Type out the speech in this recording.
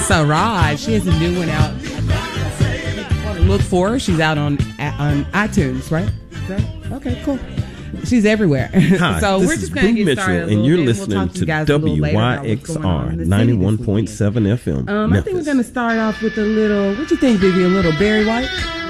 Sarai. She has a new one out. Look for her. She's out on iTunes, right? Okay, cool. She's everywhere. Hi, so this we're is just Boo going to get Mitchell, started. and you're We'll listening talk to guys a little later about what's going on in WYXR the city this 91.7 FM. I think we're going to start off with a little. What you think, Vivi? A little Barry White.